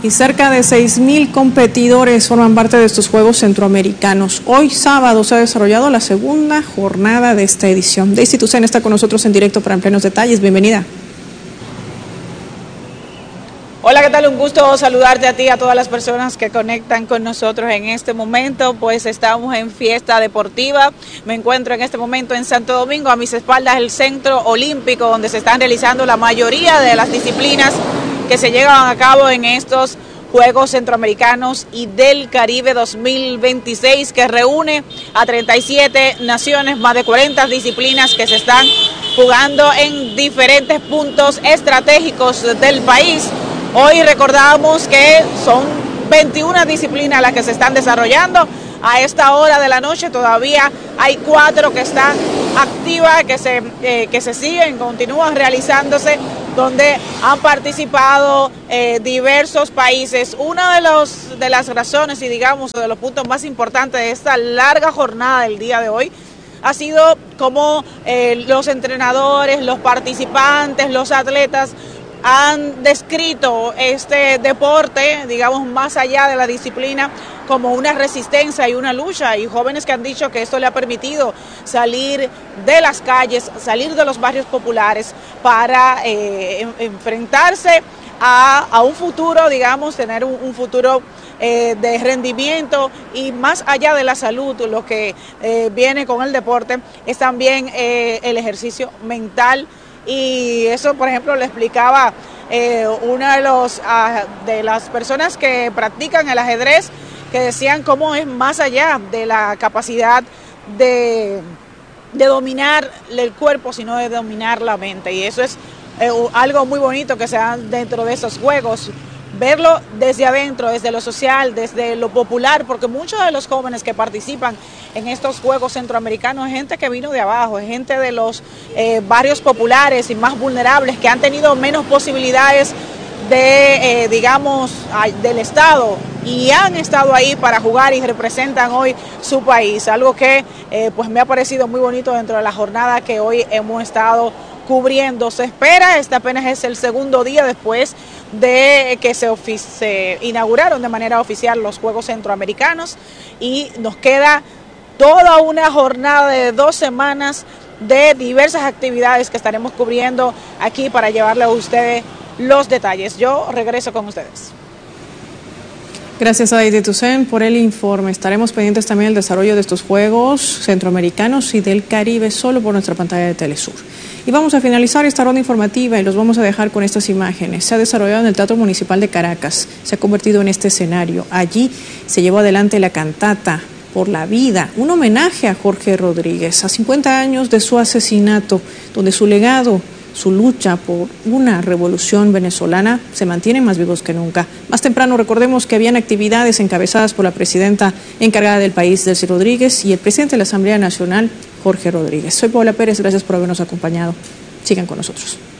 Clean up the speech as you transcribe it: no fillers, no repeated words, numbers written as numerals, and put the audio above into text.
y cerca de 6,000 competidores forman parte de estos Juegos Centroamericanos. Hoy sábado se ha desarrollado la segunda jornada de esta edición. Daisy Toussaint está con nosotros en directo para plenos detalles. Bienvenida. Hola, ¿qué tal? Un gusto saludarte a ti y a todas las personas que conectan con nosotros en este momento. Pues estamos en fiesta deportiva. Me encuentro en este momento en Santo Domingo. A mis espaldas el Centro Olímpico, donde se están realizando la mayoría de las disciplinas que se llevan a cabo en estos Juegos Centroamericanos y del Caribe 2026, que reúne a 37 naciones, más de 40 disciplinas que se están jugando en diferentes puntos estratégicos del país. Hoy recordamos que son 21 disciplinas las que se están desarrollando. A esta hora de la noche todavía hay 4 que están activas, que se siguen, continúan realizándose, donde han participado diversos países. Una de las razones y digamos de los puntos más importantes de esta larga jornada del día de hoy ha sido cómo los entrenadores, los participantes, los atletas han descrito este deporte, digamos, más allá de la disciplina, como una resistencia y una lucha. Hay jóvenes que han dicho que esto le ha permitido salir de las calles, salir de los barrios populares para enfrentarse a un futuro, digamos, tener un futuro de rendimiento, y más allá de la salud, lo que viene con el deporte es también el ejercicio mental. Y eso, por ejemplo, le explicaba una de las personas que practican el ajedrez, que decían cómo es más allá de la capacidad de dominar el cuerpo, sino de dominar la mente. Y eso es algo muy bonito que se da dentro de esos juegos. Verlo desde adentro, desde lo social, desde lo popular, porque muchos de los jóvenes que participan en estos Juegos Centroamericanos es gente que vino de abajo, es gente de los barrios populares y más vulnerables, que han tenido menos posibilidades de, digamos, del Estado, y han estado ahí para jugar y representan hoy su país. Algo que pues me ha parecido muy bonito dentro de la jornada que hoy hemos estado cubriendo. Se espera, este apenas es el segundo día después de que se inauguraron de manera oficial los Juegos Centroamericanos, y nos queda toda una jornada de 2 semanas de diversas actividades que estaremos cubriendo aquí para llevarle a ustedes los detalles. Yo regreso con ustedes. Gracias a Daisy Toussaint por el informe. Estaremos pendientes también del desarrollo de estos Juegos Centroamericanos y del Caribe solo por nuestra pantalla de Telesur. Y vamos a finalizar esta ronda informativa y los vamos a dejar con estas imágenes. Se ha desarrollado en el Teatro Municipal de Caracas, se ha convertido en este escenario. Allí se llevó adelante la cantata Por la Vida, un homenaje a Jorge Rodríguez, a 50 años de su asesinato, donde su legado, su lucha por una revolución venezolana se mantienen más vivos que nunca. Más temprano recordemos que habían actividades encabezadas por la presidenta encargada del país, Delcy Rodríguez, y el presidente de la Asamblea Nacional, Jorge Rodríguez. Soy Paola Pérez, gracias por habernos acompañado. Sigan con nosotros.